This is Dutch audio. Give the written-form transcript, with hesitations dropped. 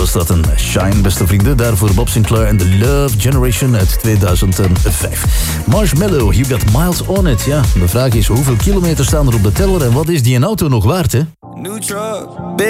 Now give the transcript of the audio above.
was dat een Shine, beste vrienden. Daarvoor Bob Sinclair en The Love Generation uit 2005. Marshmallow, You Got Miles On It. Ja, de vraag is, hoeveel kilometer staan er op de teller en wat is die een auto nog waard, hè? New truck.